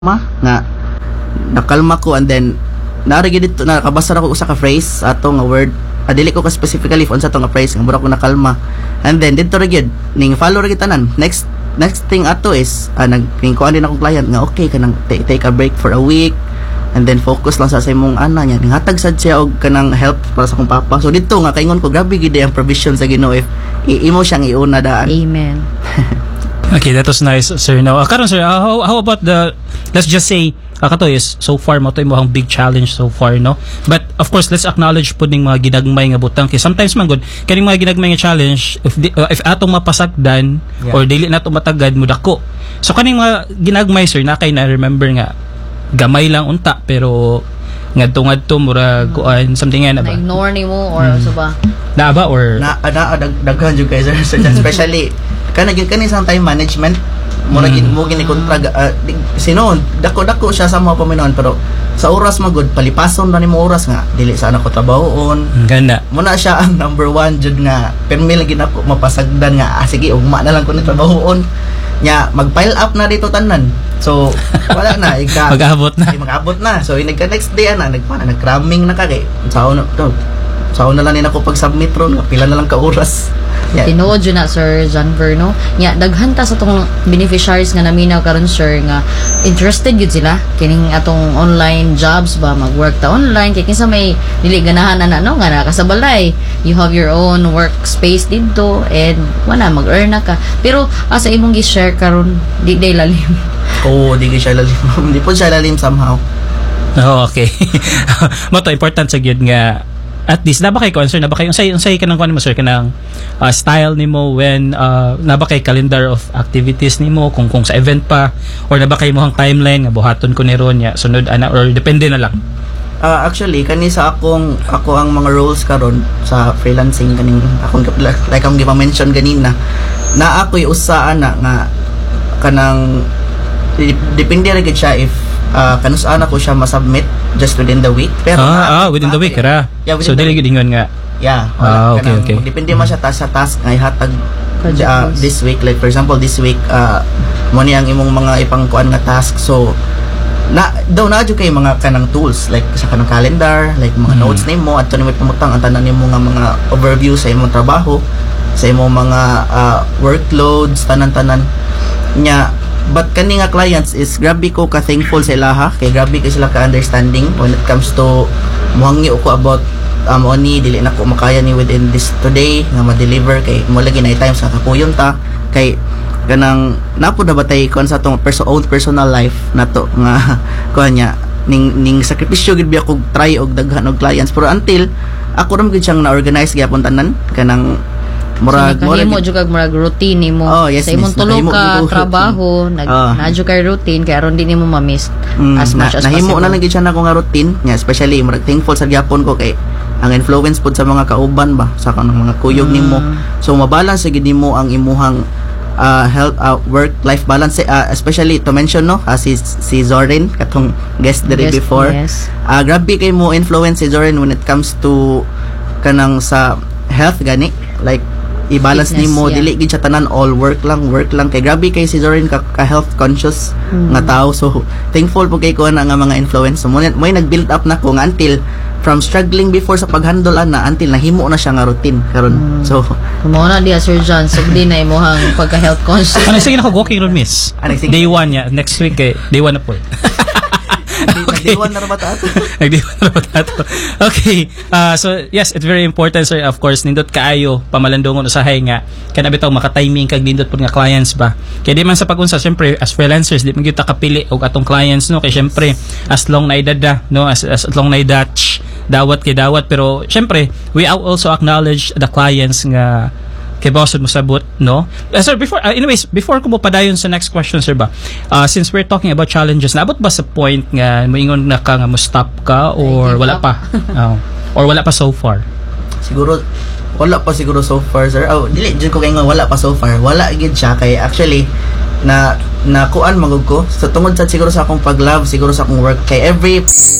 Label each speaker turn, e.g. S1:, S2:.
S1: nga nakalma ko, and then narigi dito nakabasa ako usa ka phrase ato nga word, dili ko ka specifically unsa to nga phrase nga mura ko nakalma, and then dito ra gyud ning follow ra gyud tanan. Next thing ato is nagkuan din akong client nga okay kanang take a break for a week and then focus lang sa imong ana nya, hatag sad siya og kanang help para sa akong papa. So dito nga kaingon ko grabe gid ang provision sa Ginoo if imo siyang iuna daan.
S2: Amen.
S3: Okay, that was nice, sir. Now, karon sir, how about the, let's just say, kato is, so far, mo to yung big challenge so far, no? But, of course, let's acknowledge po ning mga ginagmay nga butang. Kaya sometimes man good, kaning mga ginagmay nga challenge, if atong mapasagdan, or dili na ito matagad, mudako. So, kaning mga ginagmay, sir, na kayo na-remember nga, gamay lang unta, pero ngadto mura kuan something nga na ba?
S2: Na-ignore ni mo, or so ba?
S3: Na ba, or?
S1: Daghan jud guys, sir. Especially, kani sa time management mura mo gini kontra sino dako siya sa mga paminon, pero sa oras magud palipason na nimo oras nga dili sa anak ko trabahoon
S3: ganda
S1: muna siya ang number 1 jud nga permi lagi na ko mapasagdan nga sige ugma na lang ko ni trabahoon nya mag-pile up na dito tanan, so wala na
S3: mag-abot
S1: na, so nagka next day nag-cramming na kay sao na lang nila ko pag-submit ron, pila na lang ka oras.
S2: Yeah. Tinuod yun na, Sir John Verno. Nga, daghanta sa itong beneficiaries nga naminaw karon sir, nga interested yun sila. Kining atong online jobs ba, mag-work ta online. Kaya kinsa may dili ganahan na nga nakasabalay. You have your own workspace dito, and wala, mag-earn na ka. Pero, sa imong gi-share karon di lalim.
S1: Di siya lalim. Hindi po siya lalim somehow.
S3: Oh, okay. Mato, important sa gyud nga at least naba kay concern naba kay unsay kanang kuan mo sir kanang style nimo when naba kay calendar of activities nimo kung sa event pa, or naba kay mohang timeline nga buhaton ko ni ron nya sunod ana, or depende na lang.
S1: Actually kani sa ako ang mga roles karon sa freelancing kaning akong like ang gi-mention ganina na ako'y usa ana nga kanang depende ra gid siya if kanus-ana ko siya masubmit just within the week, pero
S3: within the week ra.
S1: Yeah,
S3: so dili gid ingon nga
S1: okay. Depende man siya sa task nga ihatag this week, like for example this week mo ni ang imong mga ipangkuan nga task, so na jud kay mga kanang tools like sa kanang calendar, like mga notes nimo adto nimo pamutang ang tanan nimo nga mga overview sa imong trabaho, sa imong mga workloads tanan-tanan nya. But kani nga clients is grabe ko ka thankful sa ilaha, kay grabe kay sila ka understanding when it comes to muhangyo ko about money dili na ko makaya ni within this today nga ma-deliver, kay mo lagi na times nga kapuyon ta kay kanang napo na batay kon sa tong own personal life nato nga kuan nya ning sakripisyo gid biya ko try og daghan og clients, pero until ako ram gid siyang na-organize gyapon tanan kanang murag
S2: routine mo sa imong tulog ka trabaho nadyo kay routine kay aron din nimo ma-miss as much as
S1: nahimo
S2: possible.
S1: Na lang gid siya na ko nga routine nya, especially murag thankful sa gyapon ko kay ang influence pud sa mga kauban ba sa kanang mga kuyog nimo, so mabalance gid nimo ang imuhang health work life balance, especially to mention si Zorin katong guest dere before. Grabe kay mo influence si Zorin when it comes to kanang sa health gani, like i-balance nimo dili gid siya tanan all work lang kay grabe kay si Zorin ka health conscious nga tao, so thankful po kay ko na nga mga influence mo nag-build up na ko nga until from struggling before sa paghandle ana until nahimo na siya nga routine karon. So
S2: mo na dia Sir John sugdi na imong pagka health conscious.
S3: Sige na ko walking ron miss day 1 ya next week kay day 1 na po.
S1: Okay. Nagdiwan na rabat ato.
S3: Okay. So yes, it's very important sir, of course nindot kaayo pamalandongon usahay nga kana bitaw maka-timing kag nindot pud nga clients ba. Kay di man sa pag-unsa syempre as freelancers di man gyud ta kapili og atong clients no, kay syempre as long na idada no as long na idatch dawat kay dawat, pero syempre we also acknowledge the clients nga kay bawsod mo sabot no. Sir, before ko mo padayon sa next question sir ba, since we're talking about challenges, naabot ba sa point nga moingon na ka nga mo stop ka or wala pa? Or wala pa so far?
S1: Siguro wala pa siguro so far sir. Dili jud ko kay nga wala pa so far, wala gid siya kay actually na kuan magud ko sa tungod sa siguro sa akong pag-love siguro sa akong work, kay every